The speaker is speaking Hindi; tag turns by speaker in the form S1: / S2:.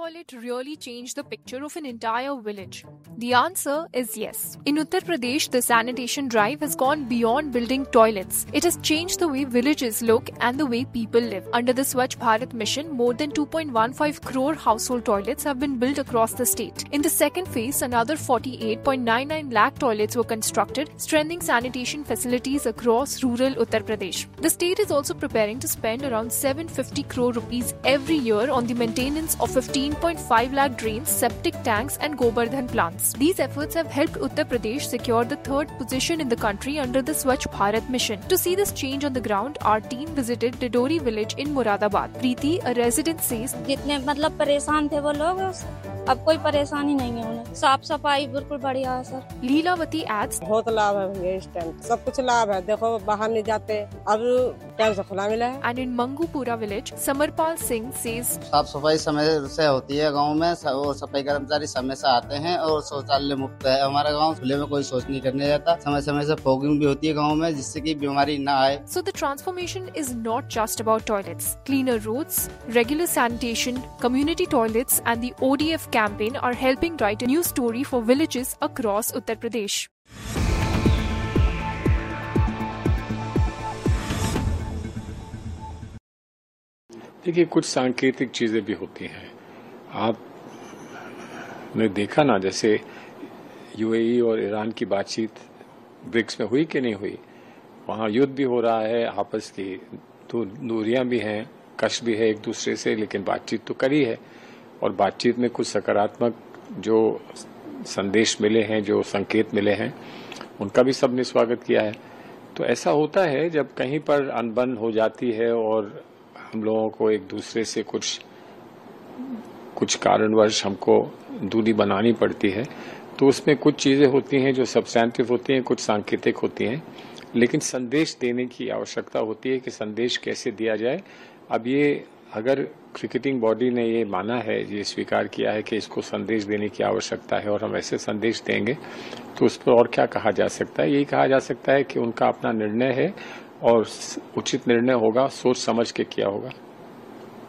S1: toilet really change the picture of an entire village? The answer is yes. In Uttar Pradesh, the sanitation drive has gone beyond building toilets. It has changed the way villages look and the way people live. Under the Swachh Bharat mission, more than 2.15 crore household toilets have been built across the state. In the second phase, another 48.99 lakh toilets were constructed, strengthening sanitation facilities across rural Uttar Pradesh. The state is also preparing to spend around 750 crore rupees every year on the maintenance of 15.5 lakh drains, septic tanks and Gobardhan plants. These efforts have helped Uttar Pradesh secure the third position in the country under the Swachh Bharat mission. To see this change on the ground, our team visited Didori village in Moradabad. Preeti, a resident, says,
S2: जितने मतलब परेशान थे वो लोग, अब कोई परेशानी नहीं है उन्हें। साफ सफाई बिल्कुल बढ़िया है सर।
S1: Leelavati adds,
S3: बहुत लाभ है भैया, इस टाइम सब कुछ लाभ है। देखो बाहर नहीं जाते, अब टाइम से खुला मिला है।
S1: And in Mangupura village, Samarpal Singh says,
S4: साफ सफाई समय से होती है गांव में, और सफाई कर्मचारी समय से आते हैं और शौचालय मुक्त है हमारा गांव। खुले में कोई शौच नहीं करने जाता। समय समय से फॉगिंग भी होती है गांव में, जिससे कि बीमारी न आए।
S1: So the transformation is not just about toilets. Cleaner roads, regular sanitation, community toilets and the ODF campaign are helping write a new story for villages across Uttar Pradesh.
S5: देखिए, कुछ सांकेतिक चीजें भी होती हैं। आपने देखा ना, जैसे यूएई और ईरान की बातचीत ब्रिक्स में हुई कि नहीं हुई। वहां युद्ध भी हो रहा है, आपस की दूरियां भी हैं, कष्ट भी है एक दूसरे से, लेकिन बातचीत तो करी है। और बातचीत में कुछ सकारात्मक जो संदेश मिले हैं, जो संकेत मिले हैं, उनका भी सबने स्वागत किया है। तो ऐसा होता है जब कहीं पर अनबन हो जाती है और हम लोगों को एक दूसरे से कुछ कारणवश हमको दूरी बनानी पड़ती है, तो उसमें कुछ चीजें होती हैं जो सब्सटेंटिव होती हैं, कुछ सांकेतिक होती हैं, लेकिन संदेश देने की आवश्यकता होती है कि संदेश कैसे दिया जाए। अब ये अगर क्रिकेटिंग बॉडी ने ये माना है, ये स्वीकार किया है कि इसको संदेश देने की आवश्यकता है और हम ऐसे संदेश देंगे, तो उस पर और क्या कहा जा सकता है। यही कहा जा सकता है कि उनका अपना निर्णय है और उचित निर्णय होगा, सोच समझ के किया होगा।